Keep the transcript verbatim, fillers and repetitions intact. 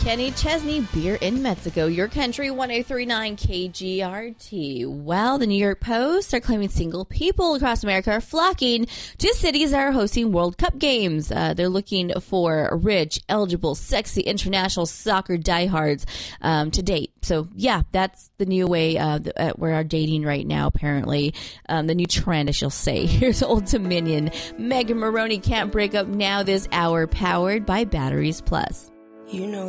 Kenny Chesney, Beer in Mexico, your country, one oh three point nine K G R T. Well, the New York Post are claiming single people across America are flocking to cities that are hosting World Cup games. Uh, they're looking for rich, eligible, sexy, international soccer diehards um, to date. So, yeah, that's the new way uh, the, uh, we are dating right now, apparently. Um, the new trend, I shall say. Here's Old Dominion. Megan Maroney Can't Break Up Now this hour, powered by Batteries Plus. You know